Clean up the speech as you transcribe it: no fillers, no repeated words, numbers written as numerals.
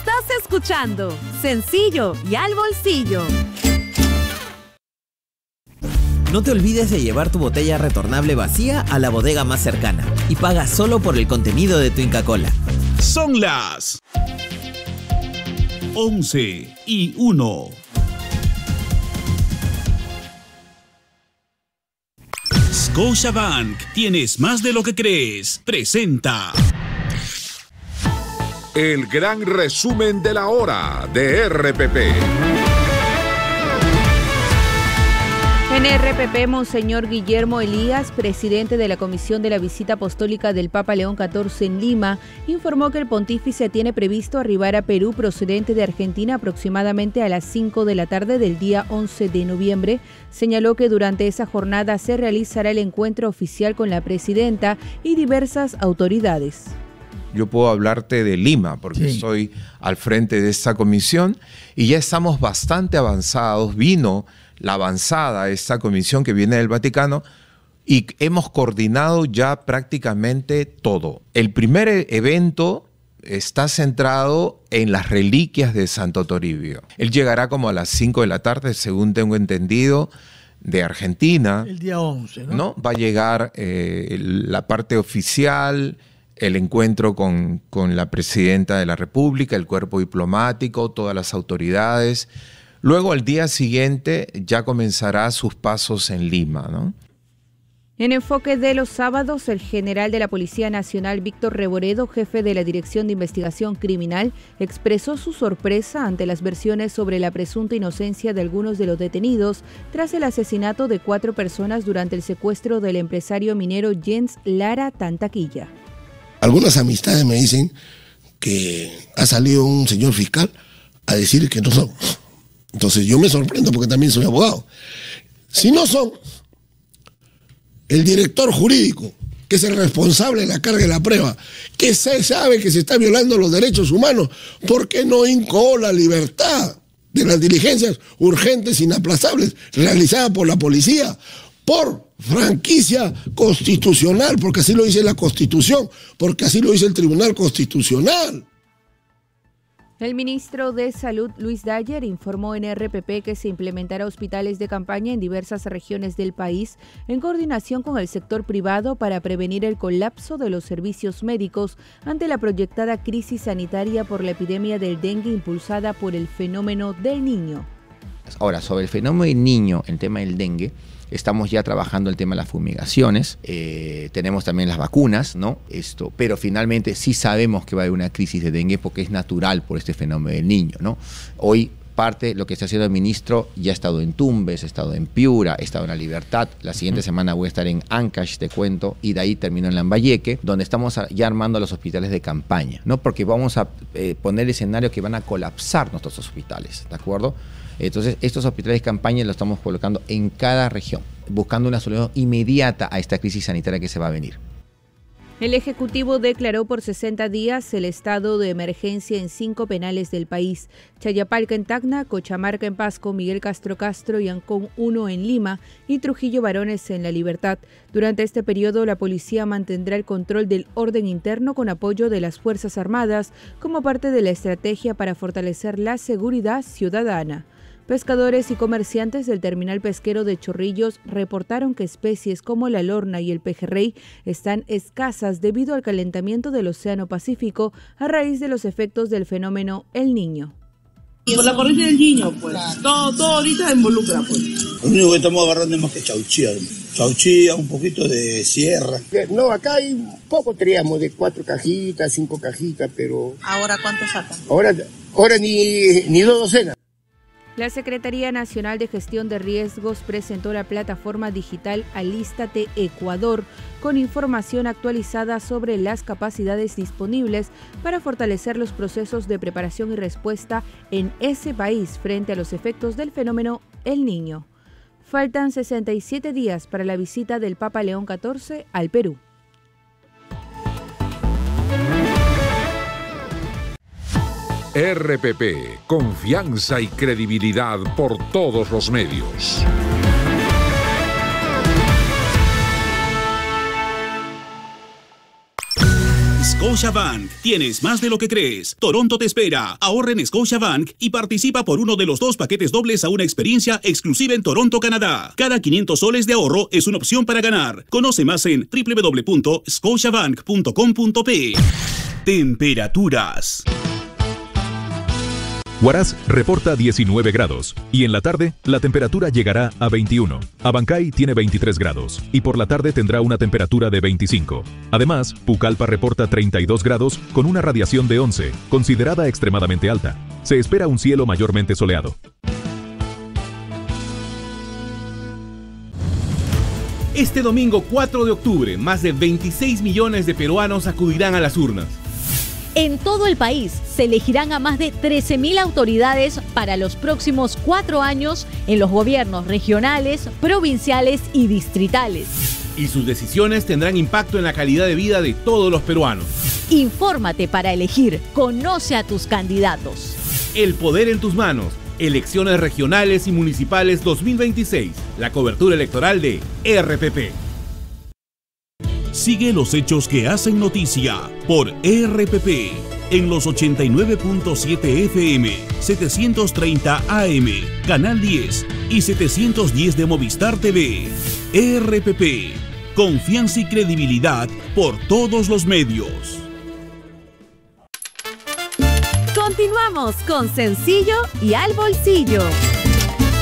Estás escuchando Sencillo y al Bolsillo. No te olvides de llevar tu botella retornable vacía a la bodega más cercana y paga solo por el contenido de tu Inca Kola. Son las 11:01. Scotiabank, tienes más de lo que crees. Presenta el gran resumen de la hora de RPP. En RPP, Monseñor Guillermo Elías, presidente de la Comisión de la Visita Apostólica del Papa León XIV en Lima, informó que el pontífice tiene previsto arribar a Perú procedente de Argentina aproximadamente a las 5 de la tarde del día 11 de noviembre. Señaló que durante esa jornada se realizará el encuentro oficial con la presidenta y diversas autoridades. Yo puedo hablarte de Lima porque estoy al frente de esta comisión y ya estamos bastante avanzados. Vino la avanzada esta comisión que viene del Vaticano y hemos coordinado ya prácticamente todo. El primer evento está centrado en las reliquias de Santo Toribio. Él llegará como a las 5 de la tarde, según tengo entendido, de Argentina. El día 11, ¿no? Va a llegar la parte oficial, el encuentro con la presidenta de la República, el cuerpo diplomático, todas las autoridades. Luego, al día siguiente, ya comenzará sus pasos en Lima, ¿no? En enfoque de los sábados, el general de la Policía Nacional, Víctor Reboredo, jefe de la Dirección de Investigación Criminal, expresó su sorpresa ante las versiones sobre la presunta inocencia de algunos de los detenidos tras el asesinato de 4 personas durante el secuestro del empresario minero Jens Lara Tantaquilla. Algunas amistades me dicen que ha salido un señor fiscal a decir que no son. Entonces yo me sorprendo porque también soy abogado. Si no son, el director jurídico, que es el responsable de la carga de la prueba, que se sabe que se está violando los derechos humanos, ¿por qué no incoó la libertad de las diligencias urgentes e inaplazables realizadas por la policía? Por franquicia constitucional, porque así lo dice la Constitución, porque así lo dice el Tribunal Constitucional. El ministro de Salud, Luis Dyer, informó en RPP que se implementará hospitales de campaña en diversas regiones del país en coordinación con el sector privado para prevenir el colapso de los servicios médicos ante la proyectada crisis sanitaria por la epidemia del dengue impulsada por el fenómeno del Niño. Ahora, sobre el fenómeno del Niño, el tema del dengue, estamos ya trabajando el tema de las fumigaciones, tenemos también las vacunas, ¿no? Pero finalmente sí sabemos que va a haber una crisis de dengue porque es natural por este fenómeno del Niño, ¿no? Hoy parte de lo que está haciendo el ministro, ya ha estado en Tumbes, ha estado en Piura, ha estado en La Libertad, la siguiente semana voy a estar en Ancash, te cuento, y de ahí termino en Lambayeque, donde estamos ya armando los hospitales de campaña, ¿no? Porque vamos a poner escenarios que van a colapsar nuestros hospitales, ¿de acuerdo? Entonces, estos hospitales de campaña los estamos colocando en cada región, buscando una solución inmediata a esta crisis sanitaria que se va a venir. El Ejecutivo declaró por 60 días el estado de emergencia en 5 penales del país: Chayapalca en Tacna, Cochamarca en Pasco, Miguel Castro y Ancón 1 en Lima y Trujillo Varones en La Libertad. Durante este periodo, la policía mantendrá el control del orden interno con apoyo de las Fuerzas Armadas como parte de la estrategia para fortalecer la seguridad ciudadana. Pescadores y comerciantes del terminal pesquero de Chorrillos reportaron que especies como la lorna y el pejerrey están escasas debido al calentamiento del Océano Pacífico a raíz de los efectos del fenómeno El Niño. Por la corriente del Niño, pues. Todo ahorita involucra, pues. Lo único que estamos agarrando es más que chauchía, un poquito de sierra. No, acá hay poco teníamos, de 4 cajitas, 5 cajitas, pero... ¿Ahora cuánto sacan? Ahora ni 2 docenas. La Secretaría Nacional de Gestión de Riesgos presentó la plataforma digital Alístate Ecuador con información actualizada sobre las capacidades disponibles para fortalecer los procesos de preparación y respuesta en ese país frente a los efectos del fenómeno El Niño. Faltan 67 días para la visita del Papa León XIV al Perú. RPP, confianza y credibilidad por todos los medios. Scotiabank. Tienes más de lo que crees. Toronto te espera. Ahorra en Scotiabank y participa por uno de los 2 paquetes dobles a una experiencia exclusiva en Toronto, Canadá. Cada 500 soles de ahorro es una opción para ganar. Conoce más en www.scotiabank.com.pe. Temperaturas. Huaraz reporta 19 grados y en la tarde la temperatura llegará a 21. Abancay tiene 23 grados y por la tarde tendrá una temperatura de 25. Además, Pucallpa reporta 32 grados con una radiación de 11, considerada extremadamente alta. Se espera un cielo mayormente soleado. Este domingo 4 de octubre, más de 26 millones de peruanos acudirán a las urnas. En todo el país se elegirán a más de 13.000 autoridades para los próximos 4 años en los gobiernos regionales, provinciales y distritales. Y sus decisiones tendrán impacto en la calidad de vida de todos los peruanos. Infórmate para elegir. Conoce a tus candidatos. El poder en tus manos. Elecciones regionales y municipales 2026. La cobertura electoral de RPP. Sigue los hechos que hacen noticia por RPP en los 89.7 FM, 730 AM, Canal 10 y 710 de Movistar TV. RPP, confianza y credibilidad por todos los medios. Continuamos con Sencillo y al Bolsillo.